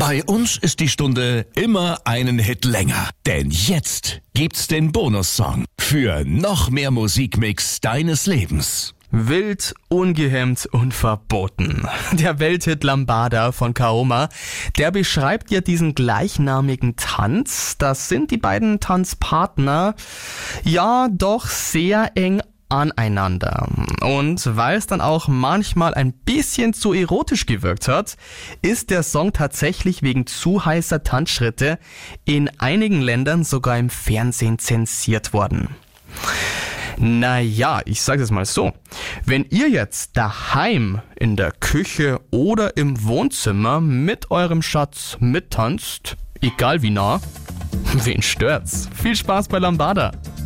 Bei uns ist die Stunde immer einen Hit länger. Denn jetzt gibt's den Bonussong für noch mehr Musikmix deines Lebens. Wild, ungehemmt und verboten. Der Welthit Lambada von Kaoma, der beschreibt ja diesen gleichnamigen Tanz. Das sind die beiden Tanzpartner ja doch sehr eng aneinander. Und weil es dann auch manchmal ein bisschen zu erotisch gewirkt hat, ist der Song tatsächlich wegen zu heißer Tanzschritte in einigen Ländern sogar im Fernsehen zensiert worden. Naja, ich sage es mal so. Wenn ihr jetzt daheim in der Küche oder im Wohnzimmer mit eurem Schatz mittanzt, egal wie nah, wen stört's? Viel Spaß bei Lambada!